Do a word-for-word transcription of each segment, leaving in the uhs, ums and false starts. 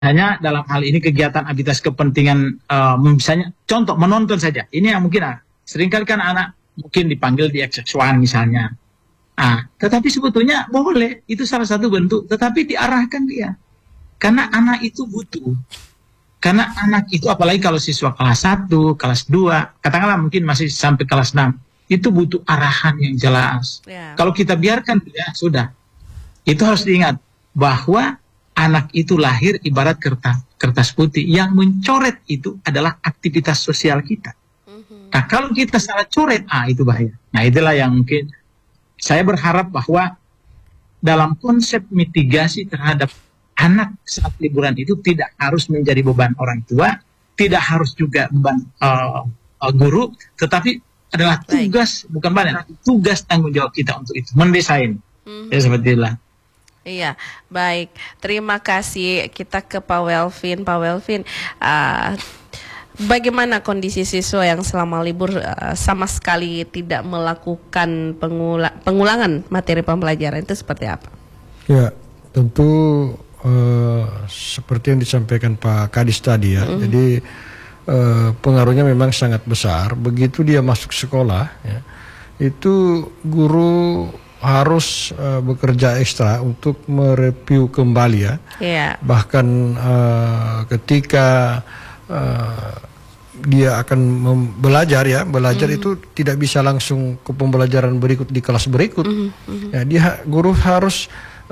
hanya dalam hal ini kegiatan aktivitas kepentingan, uh, misalnya contoh menonton saja. Ini yang mungkin ah, seringkali kan anak mungkin dipanggil di X X satu misalnya. Ah, tetapi sebetulnya boleh, itu salah satu bentuk, tetapi diarahkan dia. Karena anak itu butuh. Karena anak itu apalagi kalau siswa kelas satu, kelas dua, katakanlah mungkin masih sampai kelas enam, itu butuh arahan yang jelas. Yeah. Kalau kita biarkan ya sudah. Itu harus diingat bahwa anak itu lahir ibarat kertas kertas putih, yang mencoret itu adalah aktivitas sosial kita. Mm-hmm. Nah, kalau kita salah coret, ah itu bahaya. Nah, itulah yang mungkin saya berharap bahwa dalam konsep mitigasi terhadap anak saat liburan itu tidak harus menjadi beban orang tua, tidak harus juga beban uh, uh, guru, tetapi adalah tugas, baik, bukan beban, tugas tanggung jawab kita untuk itu, mendesain. Mm-hmm. Ya seperti itulah. Iya, baik. Terima kasih. Kita ke Pak Welvin. Pak Welvin, uh, bagaimana kondisi siswa yang selama libur uh, sama sekali tidak melakukan pengula pengulangan materi pembelajaran itu seperti apa? Ya, tentu uh, seperti yang disampaikan Pak Kadis tadi ya. Mm-hmm. Jadi uh, pengaruhnya memang sangat besar. Begitu dia masuk sekolah, ya, itu guru harus uh, bekerja ekstra untuk mereview kembali ya. Yeah. Bahkan uh, ketika uh, dia akan belajar ya, belajar mm-hmm. itu tidak bisa langsung ke pembelajaran berikut di kelas berikut. Mm-hmm. Ya, dia guru harus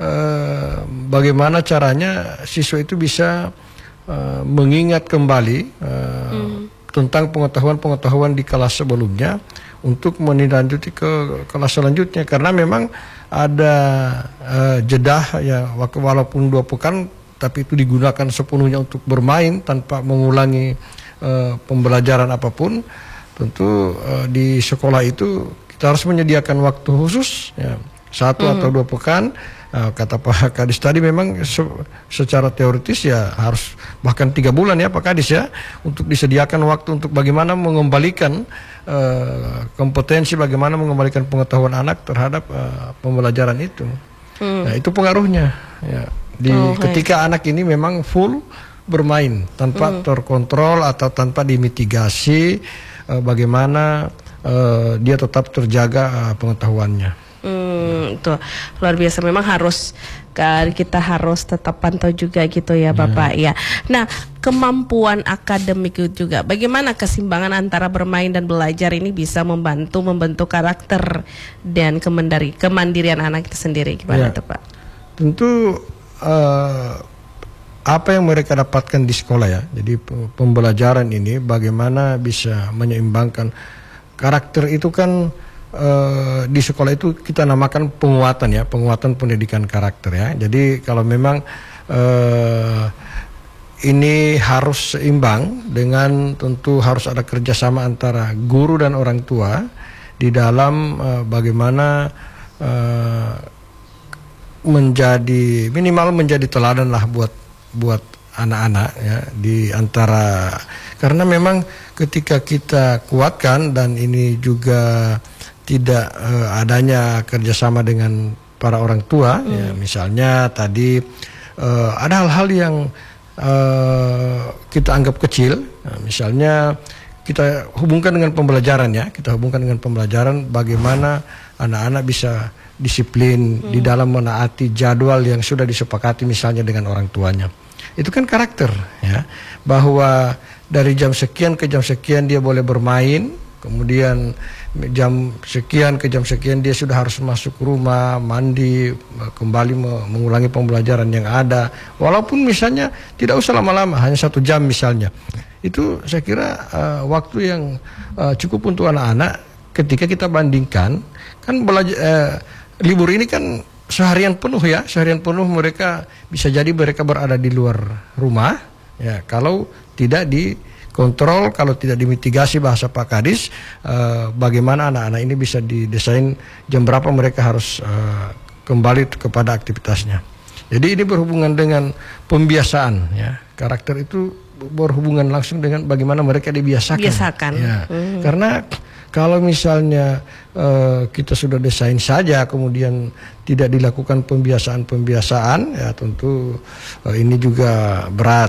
uh, bagaimana caranya siswa itu bisa uh, mengingat kembali uh, mm-hmm. tentang pengetahuan-pengetahuan di kelas sebelumnya, untuk menindaklanjuti ke kelas selanjutnya, karena memang ada uh, jeda ya, walaupun dua pekan, tapi itu digunakan sepenuhnya untuk bermain tanpa mengulangi uh, pembelajaran apapun. Tentu uh, di sekolah itu kita harus menyediakan waktu khusus ya, satu mm-hmm. atau dua pekan. Uh, kata Pak Kadis tadi memang se secara teoritis ya harus bahkan tiga bulan ya Pak Kadis ya, untuk disediakan waktu untuk bagaimana mengembalikan uh, kompetensi, bagaimana mengembalikan pengetahuan anak terhadap uh, pembelajaran itu. Hmm. Nah, itu pengaruhnya ya. Di oh, ketika anak ini memang full bermain tanpa hmm. terkontrol atau tanpa dimitigasi, uh, bagaimana uh, dia tetap terjaga uh, pengetahuannya. Hmm, itu luar biasa, memang harus kan kita harus tetap pantau juga gitu ya Bapak ya. Nah, kemampuan akademik juga, bagaimana keseimbangan antara bermain dan belajar ini bisa membantu membentuk karakter dan kemandiri, kemandirian anak itu sendiri, gimana ya, itu Pak? Tentu uh, apa yang mereka dapatkan di sekolah ya, jadi pembelajaran ini bagaimana bisa menyeimbangkan karakter itu kan. Uh, di sekolah itu kita namakan penguatan ya, penguatan pendidikan karakter ya. Jadi kalau memang uh, ini harus seimbang dengan tentu harus ada kerjasama antara guru dan orang tua di dalam uh, bagaimana uh, menjadi minimal menjadi teladan lah buat buat anak-anak ya, di antara, karena memang ketika kita kuatkan dan ini juga tidak uh, adanya kerjasama dengan para orang tua, hmm. ya, misalnya tadi uh, ada hal-hal yang uh, kita anggap kecil, nah, misalnya kita hubungkan dengan pembelajaran ya, kita hubungkan dengan pembelajaran bagaimana anak-anak bisa disiplin hmm. di dalam menaati jadwal yang sudah disepakati misalnya dengan orang tuanya. Itu kan karakter ya, bahwa dari jam sekian ke jam sekian dia boleh bermain, kemudian jam sekian ke jam sekian dia sudah harus masuk rumah, mandi, kembali mengulangi pembelajaran yang ada, walaupun misalnya tidak usah lama-lama, hanya satu jam misalnya. Itu saya kira uh, waktu yang uh, cukup untuk anak-anak. Ketika kita bandingkan, kan belajar uh, libur ini kan seharian penuh ya, seharian penuh mereka bisa jadi mereka berada di luar rumah ya, kalau tidak di kontrol, kalau tidak dimitigasi bahasa Pak Kadis, uh, bagaimana anak-anak ini bisa didesain jam berapa mereka harus uh, kembali kepada aktivitasnya. Jadi ini berhubungan dengan pembiasaan ya, karakter itu berhubungan langsung dengan bagaimana mereka dibiasakan. Biasakan. Ya. Hmm. Karena Kalau misalnya uh, kita sudah desain saja kemudian tidak dilakukan pembiasaan-pembiasaan, ya tentu uh, ini juga berat.